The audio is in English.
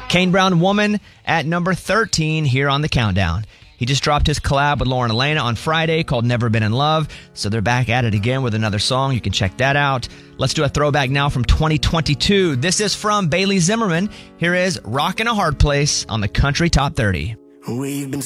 Kane Brown, Woman, at number 13 here on the countdown. He just dropped his collab with Lauren Elena on Friday called Never Been in Love. So they're back at it again with another song. You can check that out. Let's do a throwback now from 2022. This is from Bailey Zimmerman. Here is Rockin' a Hard Place on the Country Top 30. We've been